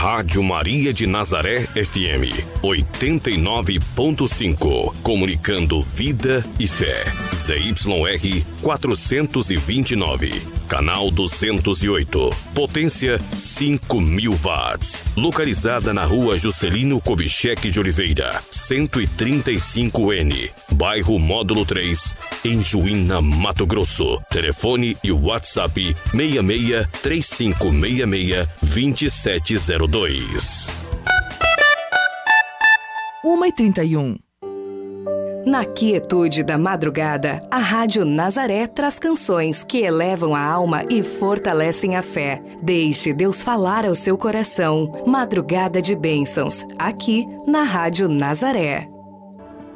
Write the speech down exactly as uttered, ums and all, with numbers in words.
Rádio Maria de Nazaré F M, oitenta e nove ponto cinco. Comunicando vida e fé. Z Y R quatrocentos e vinte e nove. Canal duzentos e oito. Potência cinco mil watts. Localizada na rua Juscelino Kubitschek de Oliveira, cento e trinta e cinco N. Bairro Módulo três, em Juína, Mato Grosso. Telefone e WhatsApp seis seis três cinco seis seis dois sete zero dois. uma e trinta e um. Na quietude da madrugada, a Rádio Nazaré traz canções que elevam a alma e fortalecem a fé. Deixe Deus falar ao seu coração. Madrugada de Bênçãos, aqui na Rádio Nazaré.